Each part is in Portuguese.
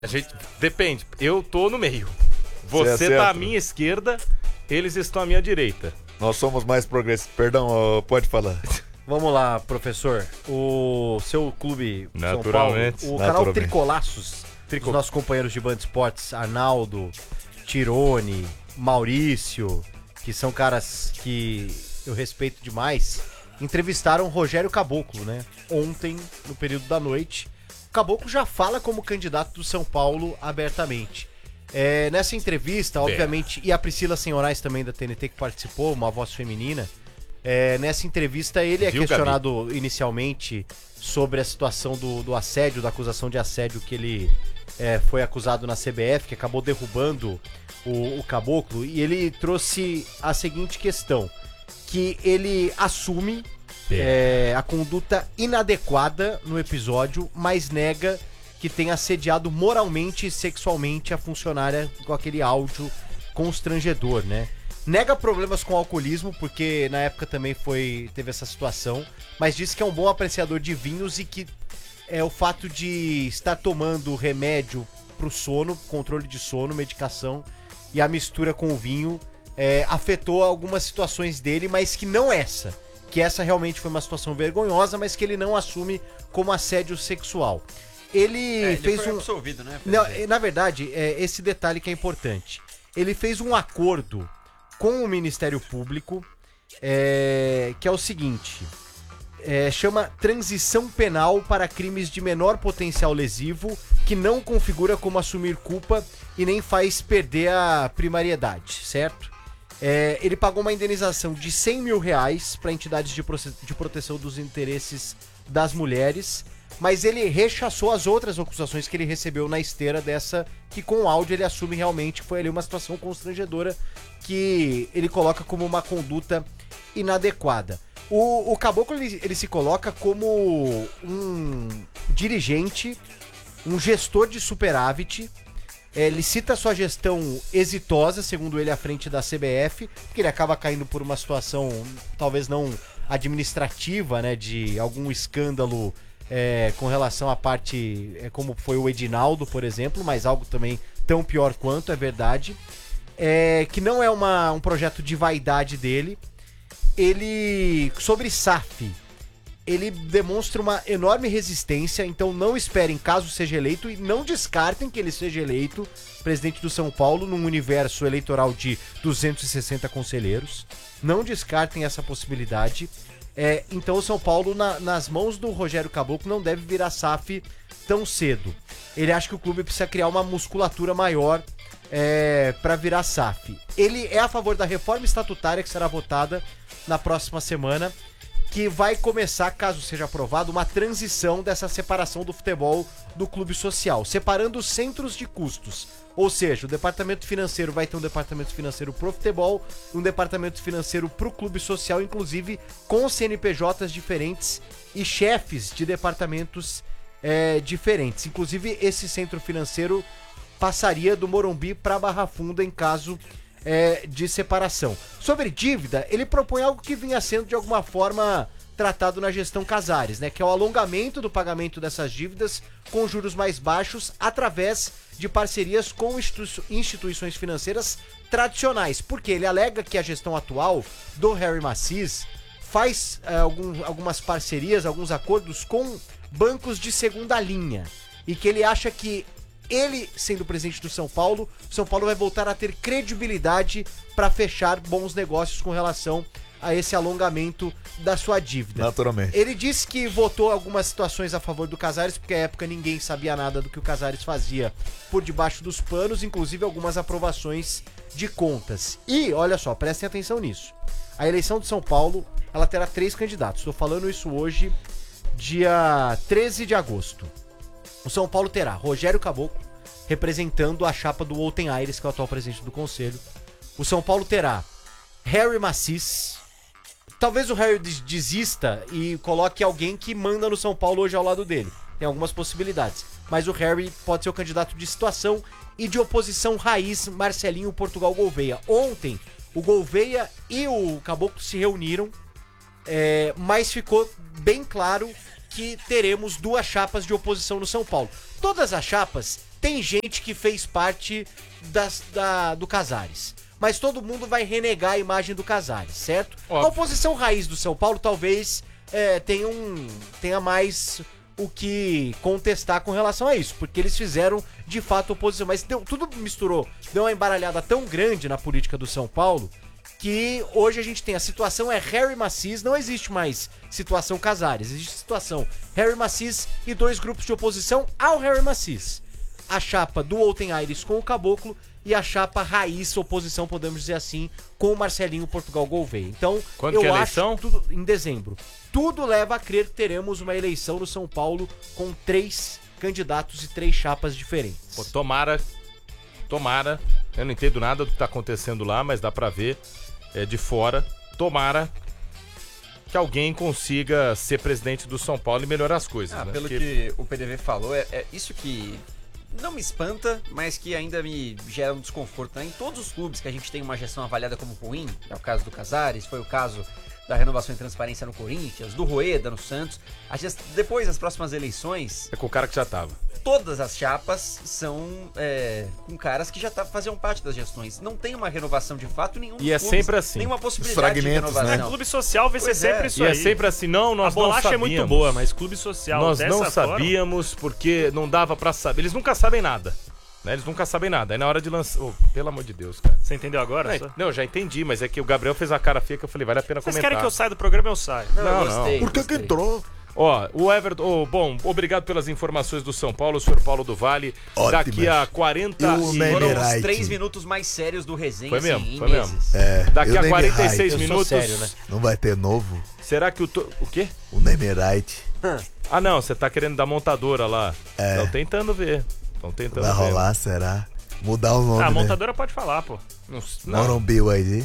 A gente depende. Eu tô no meio. Você é tá à certo. minha esquerda, eles estão à minha direita. Nós somos mais progressistas. Perdão, pode falar. Vamos lá, professor. O seu clube São Paulo, Naturalmente. o canal Tricolaços, os nossos companheiros de Band Esportes, Arnaldo, Tirone, Maurício, que são caras que eu respeito demais, entrevistaram Rogério Caboclo, né? Ontem, no período da noite. O Caboclo já fala como candidato do São Paulo abertamente. Nessa entrevista, obviamente, e a Priscila Senhorais também da TNT que participou, uma voz feminina, nessa entrevista ele é questionado inicialmente sobre a situação do assédio, da acusação de assédio que ele foi acusado na CBF, que acabou derrubando o Caboclo, e ele trouxe a seguinte questão, que ele assume a conduta inadequada no episódio, mas nega que tenha assediado moralmente e sexualmente a funcionária com aquele áudio constrangedor, né? Nega problemas com alcoolismo, porque na época também teve essa situação, mas disse que é um bom apreciador de vinhos e que o fato de estar tomando remédio pro sono, controle de sono, medicação e a mistura com o vinho afetou algumas situações dele, mas que não essa. Que essa realmente foi uma situação vergonhosa, mas que ele não assume como assédio sexual. Ele fez foi absolvido, né? Não, na verdade, esse detalhe que é importante. Ele fez um acordo com o Ministério Público, que é o seguinte, chama transição penal para crimes de menor potencial lesivo, que não configura como assumir culpa e nem faz perder a primariedade, certo? Ele pagou uma indenização de R$100 mil para entidades de proteção dos interesses das mulheres, mas ele rechaçou as outras acusações que ele recebeu na esteira dessa, que com o áudio ele assume realmente que foi ali uma situação constrangedora, que ele coloca como uma conduta inadequada. O Caboclo, ele se coloca como um dirigente, um gestor de superávit. Ele cita sua gestão exitosa, segundo ele, à frente da CBF, porque ele acaba caindo por uma situação, talvez não administrativa, né, de algum escândalo com relação à parte, como foi o Edinaldo, por exemplo, mas algo também tão pior quanto, é verdade. Que não é um projeto de vaidade dele. Ele, sobre SAF, ele demonstra uma enorme resistência, então não esperem caso seja eleito e não descartem que ele seja eleito presidente do São Paulo num universo eleitoral de 260 conselheiros. Não descartem essa possibilidade. Então o São Paulo, nas mãos do Rogério Caboclo, não deve virar SAF tão cedo. Ele acha que o clube precisa criar uma musculatura maior para virar SAF. Ele é a favor da reforma estatutária que será votada na próxima semana, que vai começar, caso seja aprovado, uma transição dessa separação do futebol do clube social, separando os centros de custos. Ou seja, o departamento financeiro vai ter um departamento financeiro pro futebol, um departamento financeiro pro clube social, inclusive com CNPJs diferentes e chefes de departamentos diferentes. Inclusive, esse centro financeiro passaria do Morumbi para Barra Funda em caso de separação. Sobre dívida, ele propõe algo que vinha sendo de alguma forma tratado na gestão Casares, né? Que é o alongamento do pagamento dessas dívidas com juros mais baixos através de parcerias com instituições financeiras tradicionais. Porque ele alega que a gestão atual do Harry Macis faz algumas parcerias, alguns acordos com bancos de segunda linha. E que ele acha que ele, sendo presidente do São Paulo vai voltar a ter credibilidade para fechar bons negócios com relação a esse alongamento da sua dívida. Naturalmente. Ele disse que votou algumas situações a favor do Casares, porque à época ninguém sabia nada do que o Casares fazia por debaixo dos panos, inclusive algumas aprovações de contas. E, olha só, prestem atenção nisso. A eleição de São Paulo, ela terá 3 candidatos. Estou falando isso hoje, dia 13 de agosto. O São Paulo terá Rogério Caboclo, representando a chapa do Wolten Aires, que é o atual presidente do conselho. O São Paulo terá Harry Macis. Talvez o Harry desista e coloque alguém que manda no São Paulo hoje ao lado dele. Tem algumas possibilidades. Mas o Harry pode ser o candidato de situação e de oposição raiz, Marcelinho Portugal Gouveia. Ontem, o Gouveia e o Caboclo se reuniram, mas ficou bem claro que teremos 2 chapas de oposição no São Paulo. Todas as chapas tem gente que fez parte do Casares. Mas todo mundo vai renegar a imagem do Casares, certo? Óbvio. A oposição raiz do São Paulo talvez tenha mais o que contestar com relação a isso, porque eles fizeram de fato oposição, mas tudo misturou, deu uma embaralhada tão grande na política do São Paulo que hoje a gente tem a situação Harry Macis, não existe mais situação Casares, existe situação Harry Macis e 2 grupos de oposição ao Harry Macis. A chapa do Outen Aires com o Caboclo e a chapa raiz, oposição, podemos dizer assim, com o Marcelinho Portugal Gouveia. Então, quando que é a eleição? Tudo em dezembro. Tudo leva a crer que teremos uma eleição no São Paulo com 3 candidatos e 3 chapas diferentes. Pô, tomara. Eu não entendo nada do que tá acontecendo lá, mas dá pra ver de fora. Tomara que alguém consiga ser presidente do São Paulo e melhorar as coisas. Né? Pelo que o PDV falou, é isso que não me espanta, mas que ainda me gera um desconforto. Né? Em todos os clubes que a gente tem uma gestão avaliada como ruim, é o caso do Casares, foi o caso da renovação e transparência no Corinthians, do Rueda no Santos, depois das próximas eleições... É com o cara que já tava. Todas as chapas são com caras que já faziam parte das gestões. Não tem uma renovação de fato nenhum dos E é clubes, sempre assim. nenhuma possibilidade de renovação. Né? Clube social vai ser sempre isso aí. E é sempre assim. Não, nós não sabíamos. A bolacha é muito boa, mas clube social nós não sabíamos porque não dava pra saber. Eles nunca sabem nada. Né? Eles nunca sabem nada. Aí na hora de lançar... Oh, pelo amor de Deus, cara. Você entendeu agora? Não, eu já entendi, mas é que o Gabriel fez a cara feia que eu falei, vale a pena comentar. Vocês querem que eu saia do programa, eu saio. Não. Por que entrou? Ó, o Everton... bom, obrigado pelas informações do São Paulo, o senhor Paulo do Vale. Ótimas. Daqui a 40 Foram os 3 minutos mais sérios do resenha, Foi mesmo, assim, em foi meses. mesmo. Daqui a 46 Eu sou minutos... sério, né? Não vai ter novo? Será que o quê? O Nemerite. Ah, não, você tá querendo da montadora lá. Estão tentando ver. Vai rolar, será? Mudar o nome, a né? montadora pode falar, pô. Morumbi aí.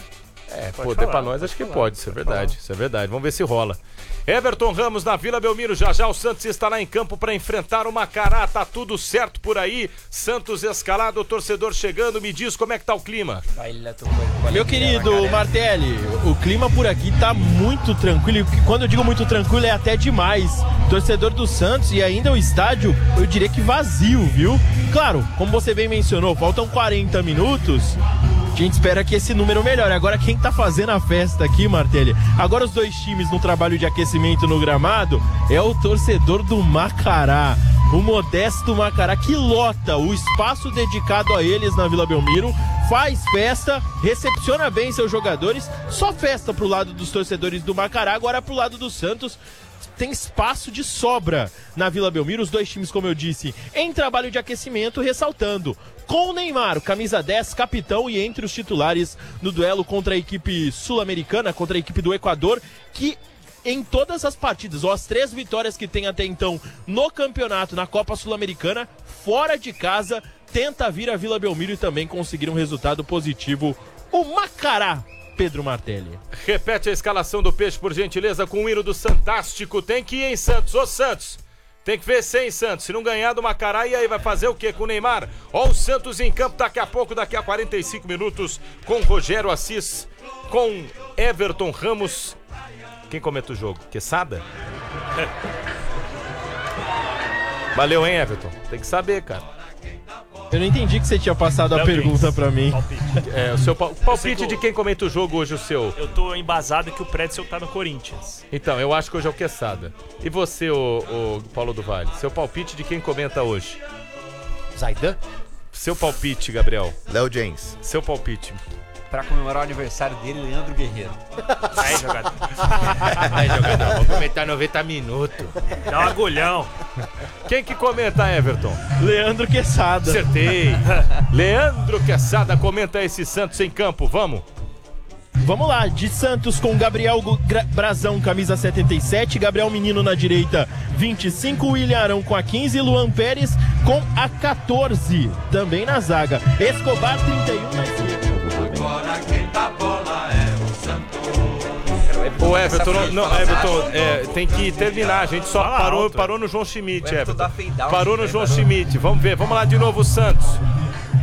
Pô, ter pra nós acho que pode, isso é verdade. Isso é verdade. Vamos ver se rola. Everton Ramos na Vila Belmiro, já o Santos está lá em campo para enfrentar o Macará, tá tudo certo por aí, Santos escalado, o torcedor chegando, me diz como é que tá o clima. Meu querido Martelli, o clima por aqui tá muito tranquilo, e quando eu digo muito tranquilo é até demais. Torcedor do Santos e ainda o estádio, eu diria que vazio, viu? Claro, como você bem mencionou, faltam 40 minutos, a gente espera que esse número melhore. Agora quem tá fazendo a festa aqui, Martelli, agora os 2 times no trabalho de aquecimento no gramado, é o torcedor do Macará, o modesto Macará, que lota o espaço dedicado a eles na Vila Belmiro, faz festa, recepciona bem seus jogadores, só festa pro lado dos torcedores do Macará. Agora pro lado do Santos tem espaço de sobra na Vila Belmiro, os 2 times, como eu disse, em trabalho de aquecimento, ressaltando, com o Neymar, camisa 10, capitão, e entre os titulares no duelo contra a equipe sul-americana, contra a equipe do Equador, que em todas as partidas, ou as 3 vitórias que tem até então no campeonato, na Copa Sul-Americana, fora de casa, tenta vir a Vila Belmiro e também conseguir um resultado positivo. O Macará, Pedro Martelli. Repete a escalação do Peixe, por gentileza, com o hino do Santástico. Tem que ir em Santos. Ô, Santos, tem que vencer em Santos. Se não ganhar do Macará, e aí vai fazer o quê com o Neymar? Ó, o Santos em campo daqui a pouco, daqui a 45 minutos, com Rogério Assis, com Everton Ramos. Quem comenta o jogo? Quesada? Valeu, hein, Everton? Tem que saber, cara. Eu não entendi que você tinha passado a pergunta pra mim. O seu palpite de quem comenta o jogo hoje, o seu? Eu tô embasado que o Pretzel tá no Corinthians. Então, eu acho que hoje é o Quesada. E você, o Paulo do Vale? Seu palpite de quem comenta hoje? Zaidan? Seu palpite, Gabriel? Léo James. Seu palpite? Pra comemorar o aniversário dele, Leandro Guerreiro. Aí, jogador. Aí, jogador, vou comentar 90 minutos. Dá um agulhão. Quem que comenta, Everton? Leandro Quesada. Acertei. Leandro Quesada comenta esse Santos em campo, vamos? Vamos lá, de Santos com Gabriel Brazão, camisa 77, Gabriel Menino na direita, 25, William Arão com a 15, Luan Pérez com a 14, também na zaga, Escobar 31 na esquerda. Agora quem dá bola é o Santos. O Everton, Everton, tem que terminar, a gente só parou no João Schmidt, Everton. Tá feidão, Parou no João Schmidt, vamos ver, vamos lá de novo o Santos.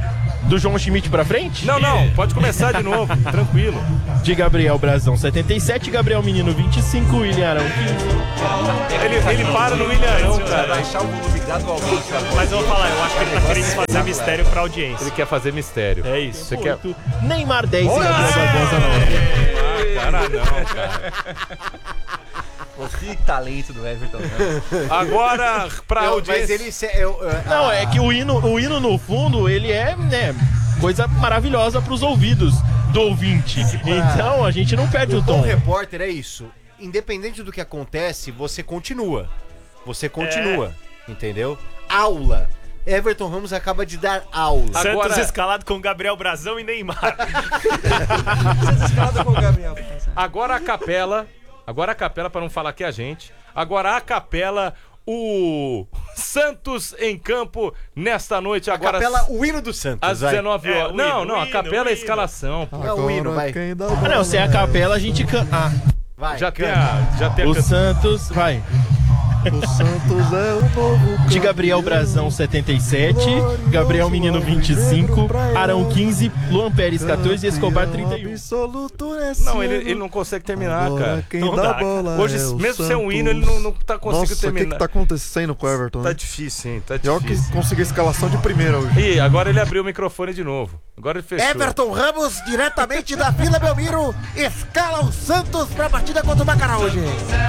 Do João Schmidt pra frente? Não, pode começar de novo, tranquilo. De Gabriel Brazão, 77. Gabriel Menino, 25. William Arão, 15. Ele para no William Arão, cara. Baixar o volume gradualmente. Mas eu vou falar, eu acho que ele tá querendo fazer mistério pra audiência. Ele quer fazer mistério. É isso. Você quer... Neymar, 10. E Gabriel Barbosa, 9. Cara, não, cara. Pô, que talento do Everton, né? Agora, pra audiência... Mas ele... Não, é que o hino no fundo, ele é, né, coisa maravilhosa pros ouvidos do ouvinte. Então, a gente não perde o Bom tom. repórter é isso. Independente do que acontece, você continua. Entendeu? Aula. Everton Ramos acaba de dar aula. Santos escalado com Gabriel Brazão e Neymar. Escalado com o Gabriel. Agora a capela, pra não falar que é a gente. Agora a capela, o Santos em campo nesta noite. Agora, Capela, o hino do Santos. às vai. 19 horas. A capela é a escalação. Pô. É o hino, vai. Não, sem a capela a gente canta. Vai, Já tem canta. a O Santos, vai. O Santos é o novo De Gabriel Brazão, 77. Gabriel Menino, 25. Arão, 15. Luan Pérez, 14. E Escobar, 31. absoluto Não, ele não consegue terminar, cara. Quem Não dá dá, a bola Hoje, é o mesmo sem um Santos. hino, ele não tá conseguindo Nossa, terminar. o que tá acontecendo com o Everton? Tá Né? difícil, hein? Tá Pior que difícil. conseguir a escalação de primeira hoje. Ih, agora ele abriu o microfone de novo. Agora ele fechou. Everton Ramos, diretamente da Vila Belmiro, escala o Santos pra partida contra o Macará hoje.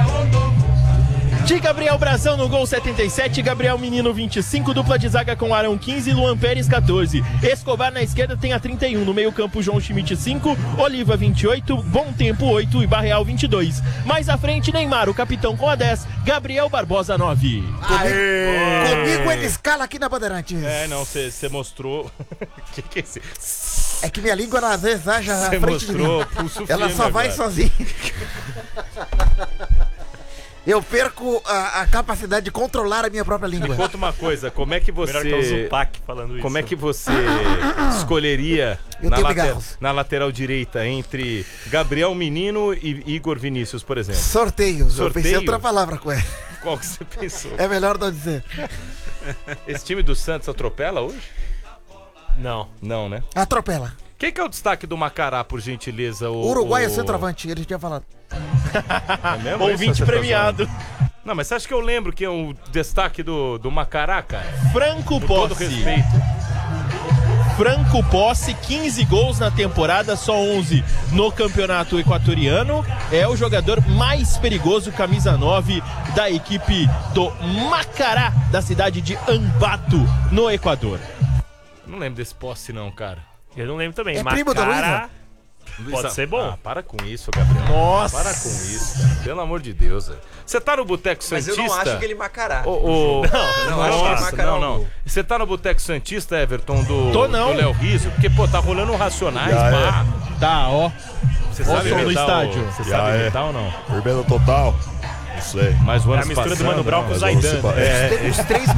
De Gabriel Brazão no gol, 77. Gabriel Menino, 25. Dupla de zaga com Arão, 15. Luan Pérez, 14. Escobar na esquerda tem a 31. No meio campo, João Schmidt, 5. Oliva, 28. Bom Tempo, 8. E Barreal, 22. Mais à frente, Neymar, o capitão com a 10. Gabriel Barbosa, 9. Comigo ele escala aqui na Bandeirantes. Não, você mostrou. que é esse? É que minha língua às vezes age à Você frente de mim. mostrou pulso Ela firme só vai agora. sozinha. Eu perco a capacidade de controlar a minha própria língua. Conta uma coisa, como é que Melhor que é o você... Zupac falando isso. Como é que você escolheria Eu tenho pigarros. na lateral direita entre Gabriel Menino e Igor Vinícius, por exemplo? Sorteios. Eu pensei Sorteio? outra palavra com ela. Qual que você pensou? É melhor não dizer. Esse time do Santos atropela hoje? Não. Não, né? Atropela. Quem que é o destaque do Macará, por gentileza? O Uruguai é centroavante, ele tinha falado. É mesmo? Ouvinte Isso, você tá premiado. zoando? Não, mas você acha que eu lembro que é o destaque do Macará, cara? Franco Com todo Posse. respeito. Franco Posse, 15 gols na temporada, só 11 no campeonato equatoriano. É o jogador mais perigoso, camisa 9 da equipe do Macará, da cidade de Ambato, no Equador. Não lembro desse Posse não, cara. Eu não lembro também. É primo da Macará Luiz, pode ser bom. Ah, para com isso, Gabriel. Nossa. Para com isso, cara. Pelo amor de Deus. velho. Você tá no Boteco Mas Santista? eu não acho que ele macará. Não, acho que ele Macará é um gol. Você tá no Boteco Santista, Everton, Tô não. do Léo Riso? Porque, pô, tá rolando um Racionais, pá. Tá, ó. Você Ó o sabe som do imitar estádio. Você Já sabe é. imitar ou não? Firmeza total. Isso aí. Mas o É ano a mistura passado, do Mano Brown com o Zaidan. Os três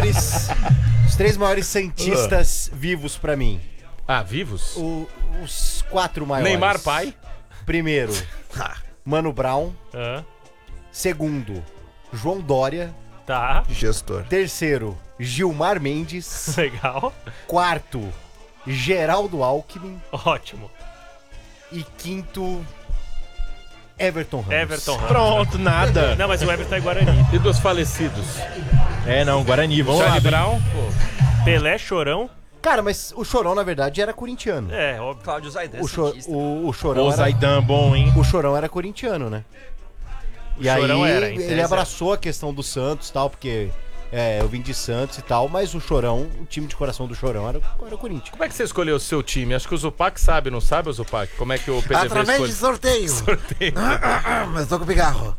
maiores santistas vivos pra mim. Ah, vivos? Os quatro maiores. Neymar pai. Primeiro, Mano Brown. Ah, Segundo, João Dória. tá. Gestor. Terceiro, Gilmar Mendes. Legal. Quarto, Geraldo Alckmin. Ótimo. E quinto, Everton Ramos. Everton Ramos. Pronto, nada. Não, mas o Everton é Guarani. E dos falecidos? É, não, Guarani, vamos lá. Charlie Brown? Pô. Pelé, Chorão. Cara, mas o Chorão, na verdade, era corintiano. É, óbvio. Cláudio Zaidan, O, santista. o Chorão Ô, era... Zaidan, bom, hein? O Chorão era corintiano, né? E Chorão aí era, ele interessa. abraçou a questão do Santos e tal, porque eu vim de Santos e tal, mas o Chorão, o time de coração do Chorão era o Corinthians. Como é que você escolheu o seu time? Acho que o Zupac sabe, não sabe, o Zupac? Como é que o PDV Através de escolhe? sorteio. Mas tô com pigarro.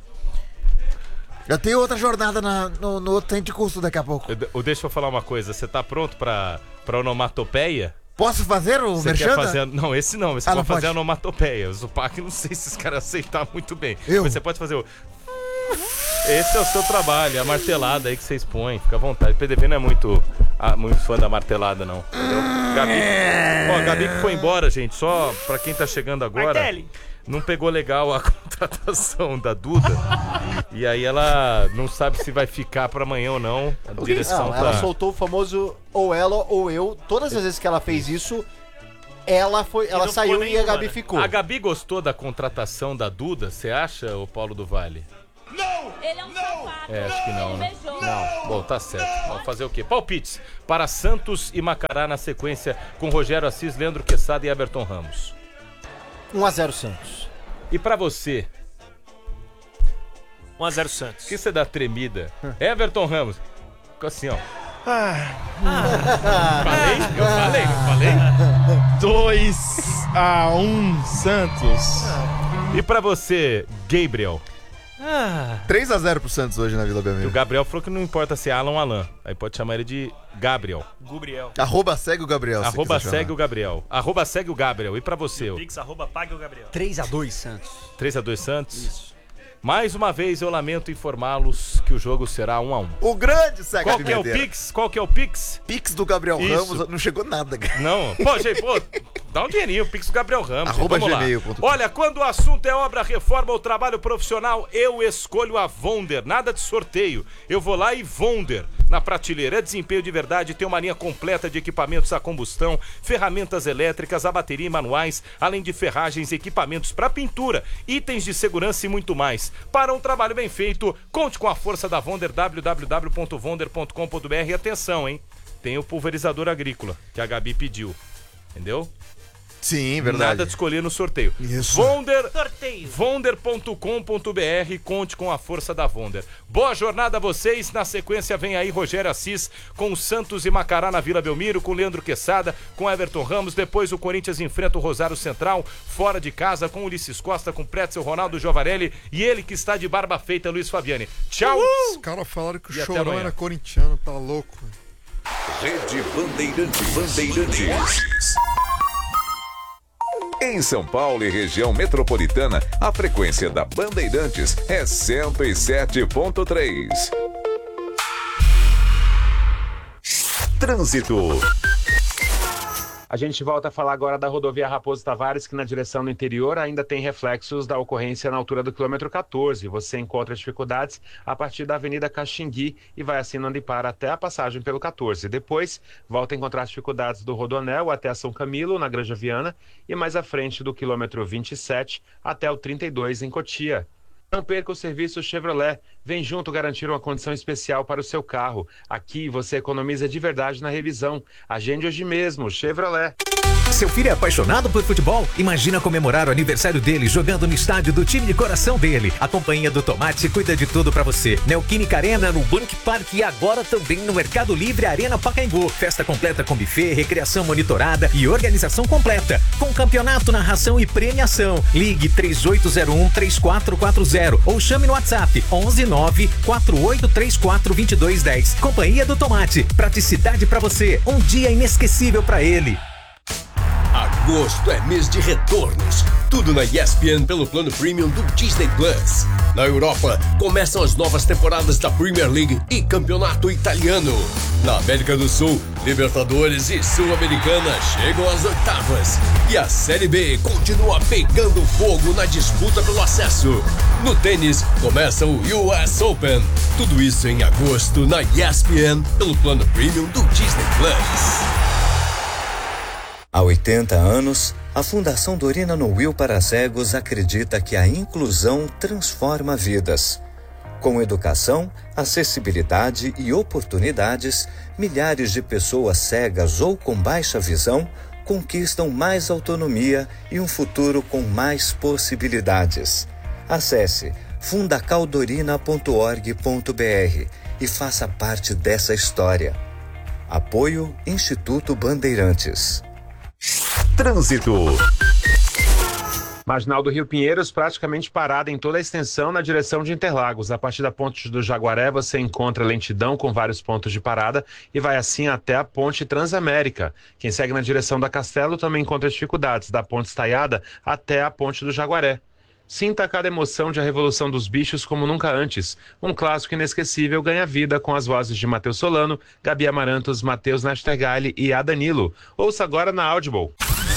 Eu tenho outra jornada no outro centro de curso daqui a pouco. Deixa eu falar uma coisa. Você tá pronto pra onomatopeia? Posso fazer o Você quer merchan? fazer... Não, esse não. Você Ah, pode não fazer pode. a onomatopeia. O Zupac, não sei se os caras aceitar muito bem. Eu? Mas você pode fazer o... Esse é o seu trabalho, é a martelada aí que você expõe. Fica à vontade. O PDV não é muito muito fã da martelada, não. Entendeu? Gabi que foi embora, gente. Só pra quem tá chegando agora. Martelli. Não pegou legal a contratação da Duda. E aí ela não sabe se vai ficar pra amanhã ou não. A direção Ela soltou o famoso ou ela ou eu. Todas as vezes que ela fez isso, ela saiu e a Gabi ficou. A Gabi gostou da contratação da Duda, você acha, o Paulo do Vale? Ele é um safado. Acho que não, né? Beijou. Não. Bom, tá certo. Vamos fazer o quê? Palpites para Santos e Macará na sequência com Rogério Assis, Leandro Quesada e Everton Ramos. 1-0 Santos. E pra você? 1-0 Santos. O que você dá tremida? Everton Ramos. Ficou assim, ó. Falei? 2-1 Santos. E pra você, Gabriel? 3-0 pro Santos hoje na Vila O Belmiro. Gabriel falou que não importa se é Alan ou Alan. Aí pode chamar ele de Gabriel. Gabriel. @segue o Gabriel. se Arroba quiser segue chamar. o Gabriel. Arroba segue o Gabriel. E pra você? Pix, pague o Gabriel. 3-2 Santos. 3-2 Santos? Isso. Mais uma vez eu lamento informá-los que o jogo será 1-1. O grande segue Qual que é o Pix? Qual que é o Pix? Pix do Gabriel Isso. Ramos, não chegou nada, cara. Não. Pô, gente, dá um dinheirinho, o Pix do Gabriel Ramos. Arroba Vamos lá. gmail.com. Olha, quando o assunto é obra, reforma ou trabalho profissional, eu escolho a Vonder. Nada de sorteio. Eu vou lá e Vonder. Na prateleira, é desempenho de verdade, tem uma linha completa de equipamentos a combustão, ferramentas elétricas, a bateria e manuais, além de ferragens, equipamentos para pintura, itens de segurança e muito mais. Para um trabalho bem feito, conte com a força da Vonder, www.vonder.com.br. E atenção, hein? Tem o pulverizador agrícola, que a Gabi pediu. Entendeu? Sim, verdade. Nada de escolher no sorteio. Isso. Vonder.com.br, conte com a força da Vonder. Boa jornada a vocês. Na sequência vem aí Rogério Assis com Santos e Macará na Vila Belmiro, com Leandro Quesada, com Everton Ramos. Depois o Corinthians enfrenta o Rosário Central, fora de casa, com Ulisses Costa, com Pretzel, Ronaldo Giovarelli e ele que está de barba feita, Luiz Fabiani. Tchau! Os caras falaram que o E até Chorão amanhã. era corintiano, tá louco. Rede Bandeirantes. Em São Paulo e região metropolitana, a frequência da Bandeirantes é 107.3. Trânsito. A gente volta a falar agora da rodovia Raposo Tavares, que na direção do interior ainda tem reflexos da ocorrência na altura do quilômetro 14. Você encontra dificuldades a partir da Avenida Caxingui e vai assim não para até a passagem pelo 14. Depois, volta a encontrar dificuldades do Rodonel até a São Camilo, na Granja Viana, e mais à frente do quilômetro 27 até o 32 em Cotia. Não perca o serviço Chevrolet. Vem junto garantir uma condição especial para o seu carro. Aqui você economiza de verdade na revisão. Agende hoje mesmo, Chevrolet. Seu filho é apaixonado por futebol? Imagina comemorar o aniversário dele jogando no estádio do time de coração dele. A Companhia do Tomate cuida de tudo pra você. Neoquímica Arena no Bank Park e agora também no Mercado Livre Arena Pacaembu. Festa completa com buffet, recreação monitorada e organização completa. Com campeonato, narração e premiação. Ligue 3801-3440 ou chame no WhatsApp 119-4834-2210. Companhia do Tomate. Praticidade pra você. Um dia inesquecível pra ele. Agosto é mês de retornos. Tudo na ESPN pelo plano premium do Disney Plus. Na Europa, começam as novas temporadas da Premier League e Campeonato Italiano. Na América do Sul, Libertadores e Sul-Americana chegam às oitavas. E a Série B continua pegando fogo na disputa pelo acesso. No tênis, começa o US Open. Tudo isso em agosto na ESPN pelo plano premium do Disney Plus. Há 80 anos, a Fundação Dorina no Will para Cegos acredita que a inclusão transforma vidas. Com educação, acessibilidade e oportunidades, milhares de pessoas cegas ou com baixa visão conquistam mais autonomia e um futuro com mais possibilidades. Acesse fundacaldorina.org.br e faça parte dessa história. Apoio Instituto Bandeirantes. Trânsito. Marginal do Rio Pinheiros praticamente parada em toda a extensão na direção de Interlagos. A partir da ponte do Jaguaré você encontra lentidão com vários pontos de parada e vai assim até a ponte Transamérica. Quem segue na direção da Castelo também encontra dificuldades da ponte Estaiada até a ponte do Jaguaré. Sinta cada emoção de A Revolução dos Bichos como nunca antes. Um clássico inesquecível ganha vida com as vozes de Matheus Solano, Gabi Amarantos, Matheus Nastergalli e A Danilo. Ouça agora na Audible.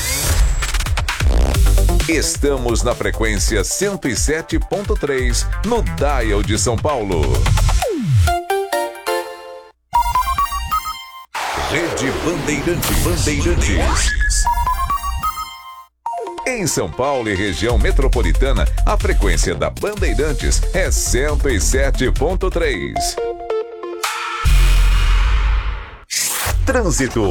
Estamos na frequência 107.3 no Dial de São Paulo. Rede Bandeirantes. Em São Paulo e região metropolitana, a frequência da Bandeirantes é 107.3. Trânsito.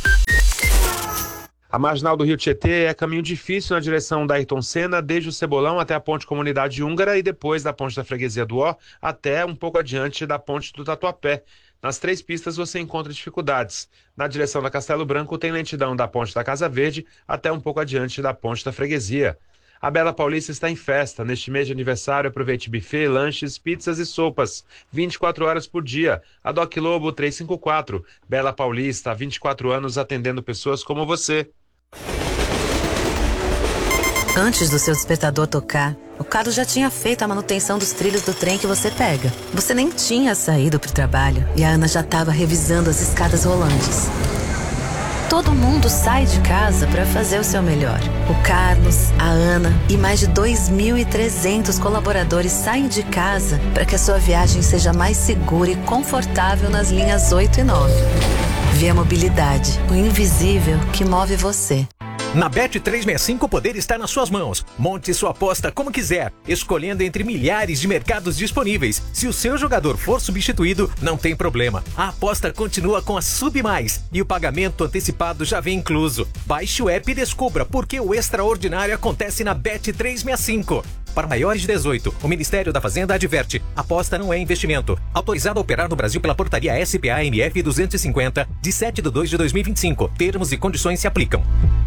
A marginal do Rio Tietê é caminho difícil na direção da Ayrton Senna, desde o Cebolão até a ponte Comunidade Húngara e depois da ponte da Freguesia do Ó até um pouco adiante da ponte do Tatuapé. Nas 3 pistas você encontra dificuldades. Na direção da Castelo Branco tem lentidão da ponte da Casa Verde até um pouco adiante da ponte da Freguesia. A Bela Paulista está em festa. Neste mês de aniversário, aproveite buffet, lanches, pizzas e sopas. 24 horas por dia. A Doc Lobo 354. Bela Paulista, há 24 anos atendendo pessoas como você. Antes do seu despertador tocar, o Carlos já tinha feito a manutenção dos trilhos do trem que você pega. Você nem tinha saído para o trabalho e a Ana já estava revisando as escadas rolantes. Todo mundo sai de casa para fazer o seu melhor. O Carlos, a Ana e mais de 2.300 colaboradores saem de casa para que a sua viagem seja mais segura e confortável nas linhas 8 e 9. Via Mobilidade, o invisível que move você. Na Bet365 o poder está nas suas mãos. Monte sua aposta como quiser, escolhendo entre milhares de mercados disponíveis. Se o seu jogador for substituído, não tem problema. A aposta continua com a Submais e o pagamento antecipado já vem incluso. Baixe o app e descubra por que o extraordinário acontece na Bet365. Para maiores de 18, o Ministério da Fazenda adverte: aposta não é investimento. Autorizado a operar no Brasil pela portaria SPA-MF 250, de 7/2/2025. Termos e condições se aplicam.